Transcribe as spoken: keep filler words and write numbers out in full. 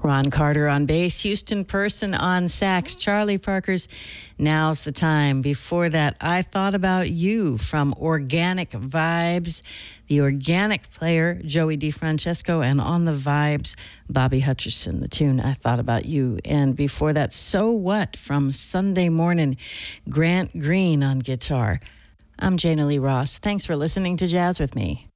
Ron Carter on bass, Houston Person on sax, Charlie Parker's Now's the Time. Before that, I Thought About You from Organic Vibes, the Organic player, Joey DeFrancesco, and on the vibes, Bobby Hutcherson, the tune I Thought About You. And before that, So What from Sunday Morning, Grant Green on guitar. I'm Jana Lee Ross. Thanks for listening to Jazz with Me.